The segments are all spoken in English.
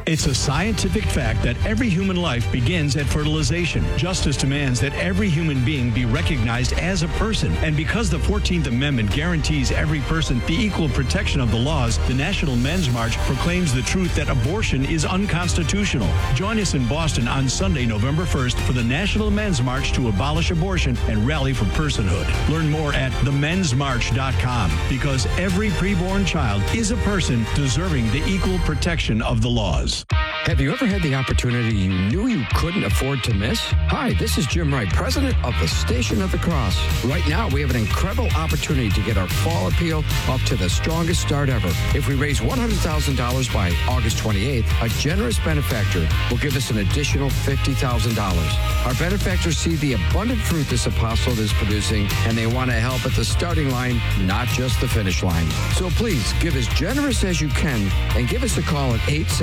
It's a scientific fact that every human life begins at fertilization. Justice demands that every human being be recognized as a person. And because the 14th Amendment guarantees every person the equal protection of the laws, the National Men's March proclaims the truth that abortion is unconstitutional. Join us in Boston on Sunday, November 1st for the National Men's March to abolish abortion and rally for personhood. Learn more at themensmarch.com, because every preborn child is a person deserving the equal protection of the laws. Have you ever had the opportunity you knew you couldn't afford to miss? Hi, this is Jim Wright, president of the Station of the Cross. Right now, we have an incredible opportunity to get our fall appeal up to the strongest start ever. If we raise $100,000 by August 28th, a generous benefactor will give us an additional $50,000. Our benefactors see the abundant fruit this apostle is producing, and they want to help at the starting line, not just the finish line. So please, give as generous as you can and give us a call at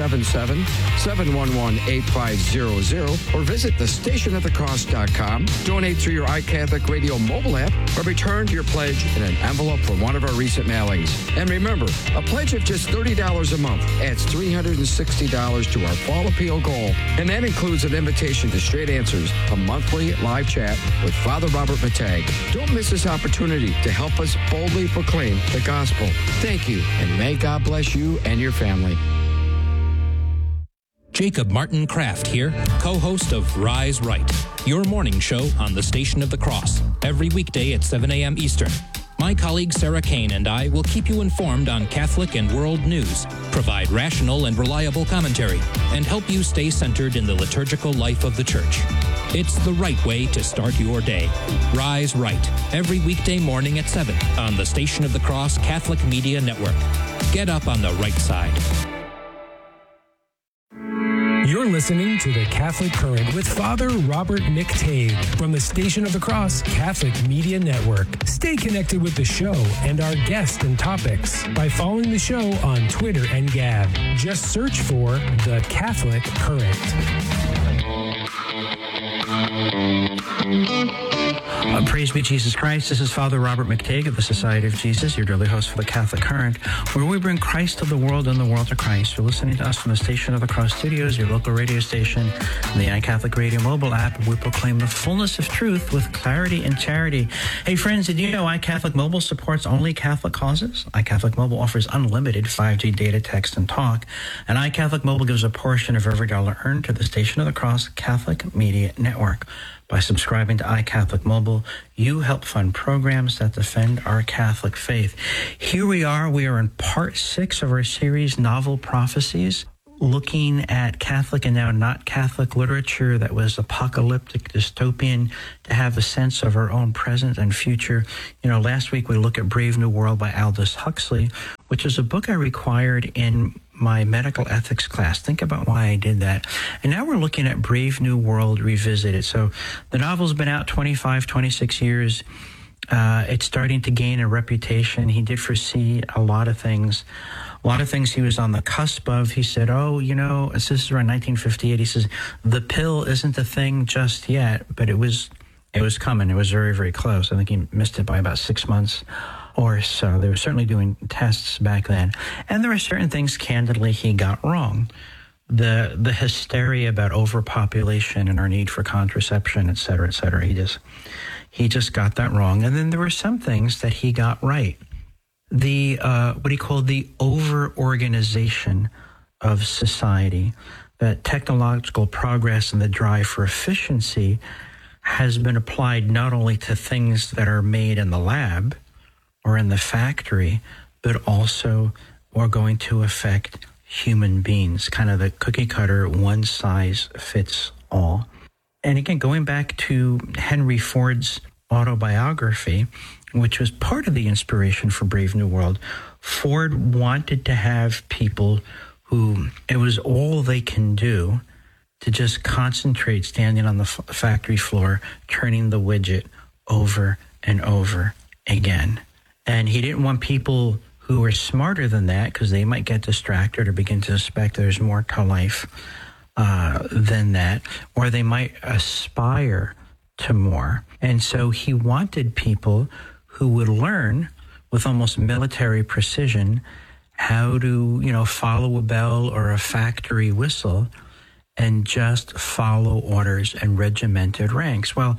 877-711-8500 or visit thestationofthecross.com. Donate through your iCatholic Radio mobile app or return your pledge in an envelope from one of our recent mailings. And remember, a pledge of just $30 a month adds $360 to our fall appeal goal. And that includes an invitation to Straight Answers, a monthly live chat with Father Robert Matag. Don't miss this opportunity to help us boldly proclaim the gospel. Thank you, and may God bless you and your family. Jacob Martin Kraft here, co-host of Rise Right, your morning show on the Station of the Cross, every weekday at 7 a.m. Eastern. My colleague Sarah Kane and I will keep you informed on Catholic and world news, provide rational and reliable commentary, and help you stay centered in the liturgical life of the Church. It's the right way to start your day. Rise Right, every weekday morning at 7 on the Station of the Cross Catholic Media Network. Get up on the right side. You're listening to The Catholic Current with Father Robert McTague from the Station of the Cross Catholic Media Network. Stay connected with the show and our guests and topics by following the show on Twitter and Gab. Just search for The Catholic Current. Praise be Jesus Christ. This is Father Robert McTague of the Society of Jesus, your daily host for the Catholic Current, where we bring Christ to the world and the world to Christ. You're listening to us from the Station of the Cross Studios, your local radio station, and the iCatholic Radio mobile app. We proclaim the fullness of truth with clarity and charity. Hey friends, did you know iCatholic Mobile supports only Catholic causes? iCatholic Mobile offers unlimited 5G data, text, and talk, and iCatholic Mobile gives a portion of every dollar earned to the Station of the Cross Catholic Media Network. By subscribing to iCatholic Mobile, you help fund programs that defend our Catholic faith. Here we are in part 6 of our series, Novel Prophecies, looking at Catholic and now not Catholic literature that was apocalyptic, dystopian, to have a sense of our own present and future. Last week we looked at Brave New World by Aldous Huxley, which is a book I required in my medical ethics class. Think about why I did that. And now we're looking at Brave New World Revisited. So the novel's been out 25, 26 years. It's starting to gain a reputation. He did foresee a lot of things he was on the cusp of. He said, this is around 1958. He says, the pill isn't a thing just yet, but it was coming. It was very, very close. I think he missed it by about 6 months or so. They were certainly doing tests back then. And there were certain things, candidly, he got wrong. The hysteria about overpopulation and our need for contraception, et cetera, et cetera. He just got that wrong. And then there were some things that he got right. The what he called the over-organization of society, that technological progress and the drive for efficiency has been applied not only to things that are made in the lab or in the factory, but also are going to affect human beings, kind of the cookie cutter, one size fits all. And again, going back to Henry Ford's autobiography, which was part of the inspiration for Brave New World, Ford wanted to have people who it was all they can do to just concentrate standing on the factory floor, turning the widget over and over again. And he didn't want people who were smarter than that, because they might get distracted or begin to suspect there's more to life than that, or they might aspire to more. And so he wanted people who would learn with almost military precision how to, follow a bell or a factory whistle and just follow orders and regimented ranks. Well,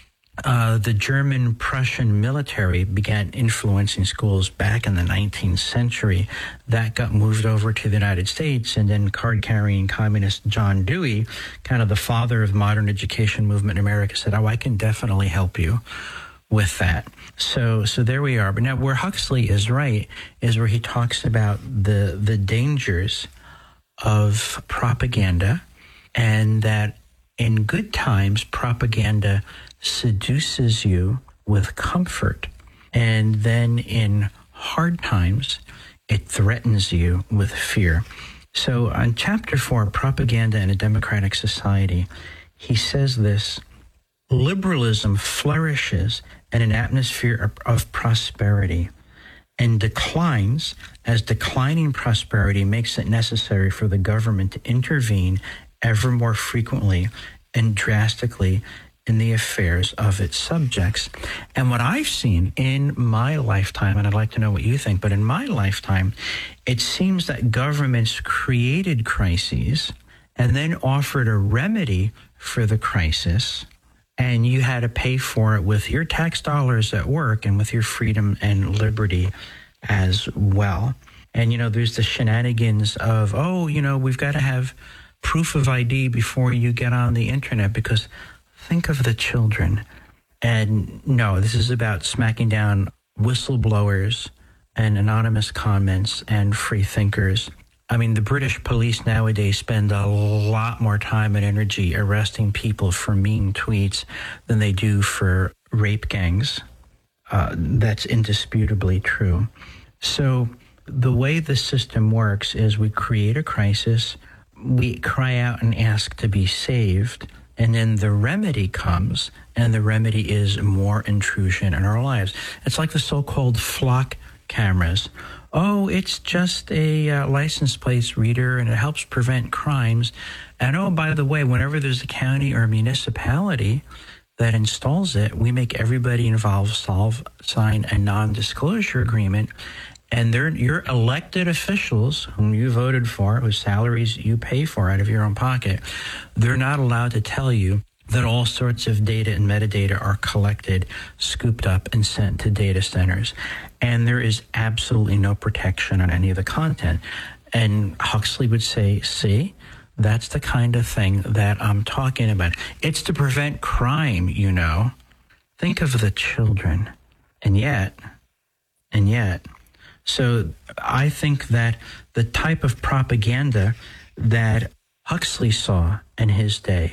the German-Prussian military began influencing schools back in the 19th century. That got moved over to the United States, and then card-carrying communist John Dewey, kind of the father of the modern education movement in America, said, I can definitely help you with that. So there we are. But now where Huxley is right is where he talks about the dangers of propaganda, and that in good times, propaganda seduces you with comfort, and then in hard times, it threatens you with fear. So on chapter 4, Propaganda in a Democratic Society, he says this: liberalism flourishes in an atmosphere of prosperity and declines as declining prosperity makes it necessary for the government to intervene ever more frequently and drastically in the affairs of its subjects. And what I've seen in my lifetime, and I'd like to know what you think, but in my lifetime, it seems that governments created crises and then offered a remedy for the crisis, and you had to pay for it with your tax dollars at work and with your freedom and liberty as well. And, there's the shenanigans of, we've got to have proof of ID before you get on the internet, because think of the children. And no, this is about smacking down whistleblowers and anonymous comments and free thinkers. I mean, the British police nowadays spend a lot more time and energy arresting people for mean tweets than they do for rape gangs. That's indisputably true. So the way the system works is we create a crisis, we cry out and ask to be saved, and then the remedy comes, and the remedy is more intrusion in our lives. It's like the so-called flock cameras. Oh, it's just a license plate reader, and it helps prevent crimes. And oh, by the way, whenever there's a county or a municipality that installs it, we make everybody involved sign a non-disclosure agreement. And your elected officials, whom you voted for, whose salaries you pay for out of your own pocket, they're not allowed to tell you that all sorts of data and metadata are collected, scooped up, and sent to data centers. And there is absolutely no protection on any of the content. And Huxley would say, see, that's the kind of thing that I'm talking about. It's to prevent crime, Think of the children. And yet, so I think that the type of propaganda that Huxley saw in his day,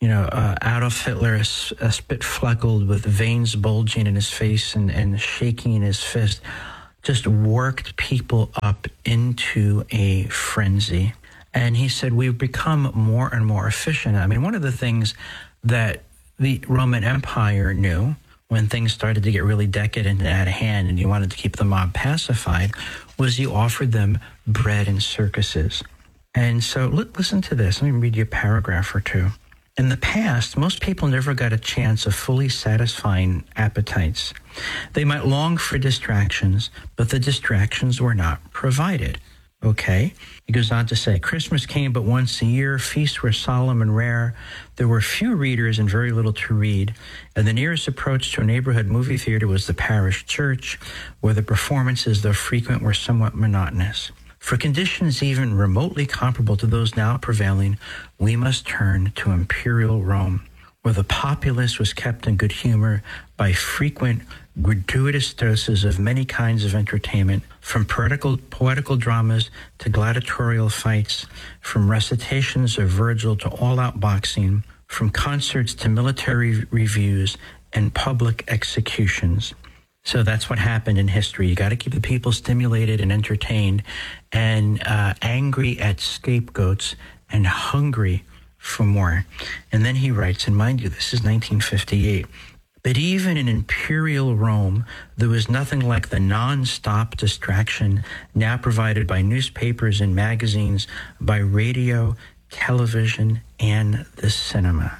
Adolf Hitler, a spit-fleckled with veins bulging in his face and shaking his fist, just worked people up into a frenzy. And he said, we've become more and more efficient. I mean, one of the things that the Roman Empire knew when things started to get really decadent and out of hand and you wanted to keep the mob pacified was you offered them bread and circuses. And so listen to this. Let me read you a paragraph or two. In the past, most people never got a chance of fully satisfying appetites. They might long for distractions, but the distractions were not provided. Okay. He goes on to say, Christmas came but once a year. Feasts were solemn and rare. There were few readers and very little to read. And the nearest approach to a neighborhood movie theater was the parish church, where the performances, though frequent, were somewhat monotonous. For conditions even remotely comparable to those now prevailing, we must turn to imperial Rome, where the populace was kept in good humor by frequent, gratuitous doses of many kinds of entertainment, from poetical dramas to gladiatorial fights, from recitations of Virgil to all-out boxing, from concerts to military reviews and public executions. So that's what happened in history. You got to keep the people stimulated and entertained and angry at scapegoats and hungry for more. And then he writes, and mind you, this is 1958, but even in imperial Rome, there was nothing like the non-stop distraction now provided by newspapers and magazines, by radio, television, and the cinema.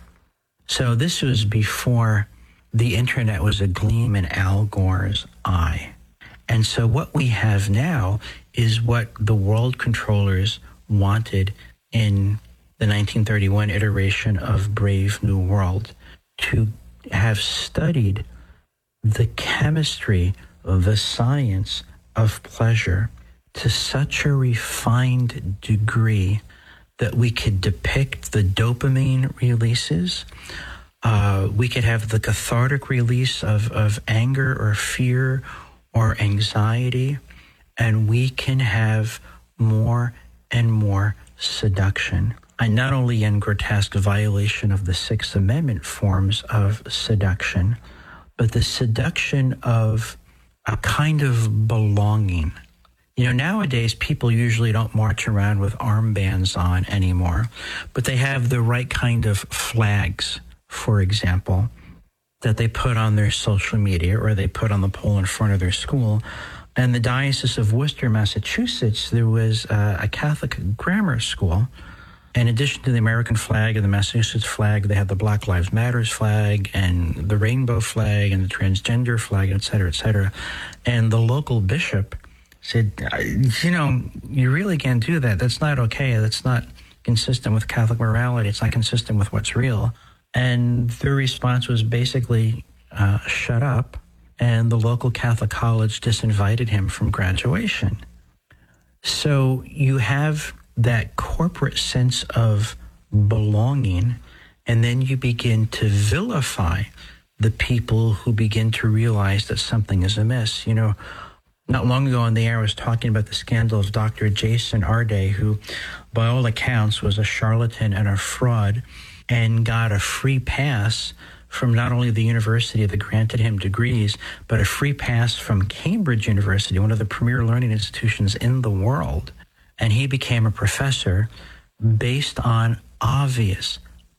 So this was before the internet was a gleam in Al Gore's eye. And so what we have now is what the world controllers wanted in the 1931 iteration of Brave New World, to have studied the chemistry, the science of pleasure to such a refined degree that we could depict the dopamine releases. We could have the cathartic release of anger or fear or anxiety, and we can have more and more seduction. And not only in grotesque violation of the Sixth Amendment forms of seduction, but the seduction of a kind of belonging. You know, nowadays people usually don't march around with armbands on anymore, but they have the right kind of flags, for example, that they put on their social media or they put on the pole in front of their school. In the Diocese of Worcester, Massachusetts, there was a Catholic grammar school. In addition to the American flag and the Massachusetts flag, they had the Black Lives Matters flag and the rainbow flag and the transgender flag, et cetera, et cetera. And the local bishop said, you know, you really can't do that. That's not okay. That's not consistent with Catholic morality. It's not consistent with what's real. And their response was basically, shut up. And the local Catholic college disinvited him from graduation. So you have that corporate sense of belonging, and then you begin to vilify the people who begin to realize that something is amiss. You know, not long ago on the air I was talking about the scandal of Dr. Jason Arday, who by all accounts was a charlatan and a fraud and got a free pass from not only the university that granted him degrees, but a free pass from Cambridge University, one of the premier learning institutions in the world. And he became a professor based on obvious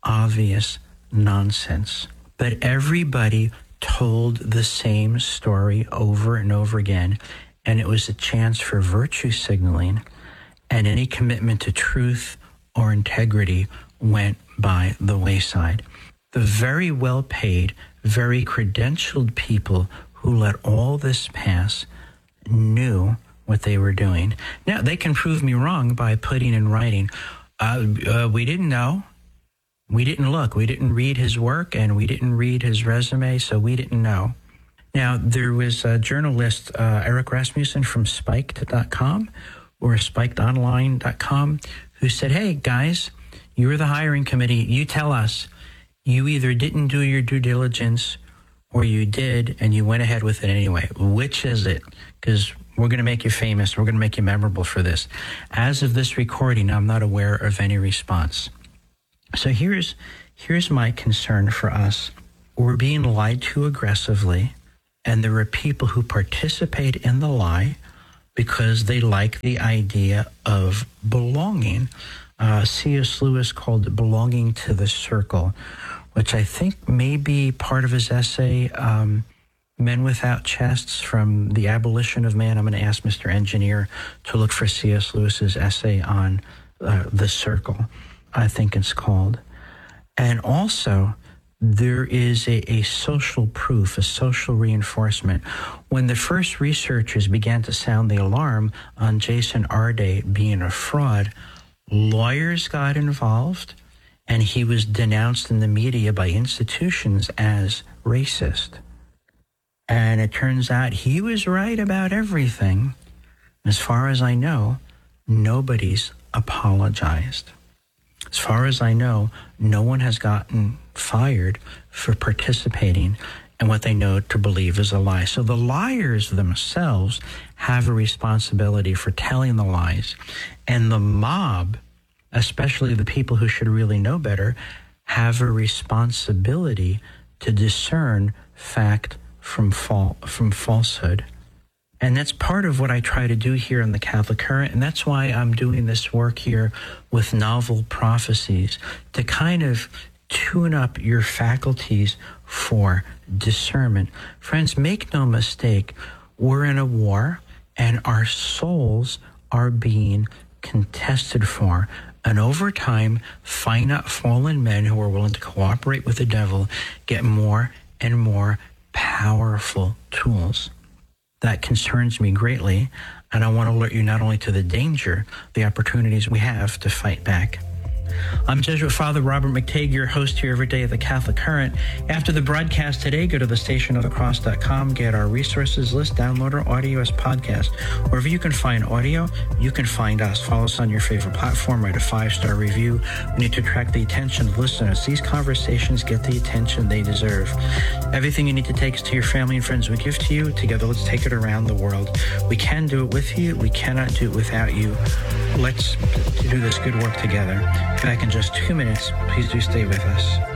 nonsense. But everybody told the same story over and over again, and it was a chance for virtue signaling, and any commitment to truth or integrity went by the wayside. The very well-paid, very credentialed people who let all this pass knew what they were doing. Now, they can prove me wrong by putting in writing, we didn't know, we didn't look, we didn't read his work, and we didn't read his resume, so we didn't know. Now, there was a journalist, Eric Rasmussen from Spiked.com or SpikedOnline.com, who said, hey, guys, you're the hiring committee. You tell us. You either didn't do your due diligence or you did and you went ahead with it anyway. Which is it? Because we're going to make you famous. We're going to make you memorable for this. As of this recording, I'm not aware of any response. So here's my concern for us. We're being lied to aggressively, and there are people who participate in the lie because they like the idea of belonging. C.S. Lewis called it belonging to the circle, which I think may be part of his essay, Men Without Chests, from the Abolition of Man. I'm going to ask Mr. Engineer to look for C.S. Lewis's essay on the circle, I think it's called. And also, there is a social proof, a social reinforcement. When the first researchers began to sound the alarm on Jason Arday being a fraud, lawyers got involved, and he was denounced in the media by institutions as racist. And it turns out he was right about everything. As far as I know, nobody's apologized. As far as I know, no one has gotten fired for participating in what they know to believe is a lie. So the liars themselves have a responsibility for telling the lies. And the mob, especially the people who should really know better, have a responsibility to discern fact from falsehood. And that's part of what I try to do here in the Catholic Current, and that's why I'm doing this work here with Novel Prophecies, to kind of tune up your faculties for discernment. Friends, make no mistake, we're in a war, and our souls are being contested for. And over time, finite fallen men who are willing to cooperate with the devil get more and more powerful tools. that concerns me greatly, and I want to alert you not only to the danger, the opportunities we have to fight back. I'm Jesuit Father Robert McTague, your host here every day at the Catholic Current. After the broadcast today, go to thestationofthecross.com, get our resources list, download our audio as podcast. Wherever you can find audio, you can find us. Follow us on your favorite platform, write a 5-star review. We need to attract the attention of listeners. These conversations get the attention they deserve. Everything you need to take us to your family and friends we give to you. Together, let's take it around the world. We can do it with you. We cannot do it without you. Let's do this good work together. Back in just 2 minutes. Please do stay with us.